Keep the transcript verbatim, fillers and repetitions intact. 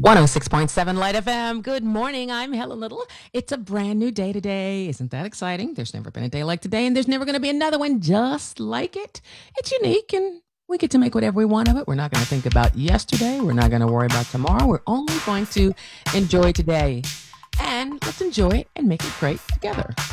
one oh six point seven Light F M. Good morning. I'm Helen Little. It's a brand new day today. Isn't that exciting? There's never been a day like today, and there's never going to be another one just like it. It's unique, and we get to make whatever we want of it. We're not going to think about yesterday. We're not going to worry about tomorrow. We're only going to enjoy today. And let's enjoy it and make it great together.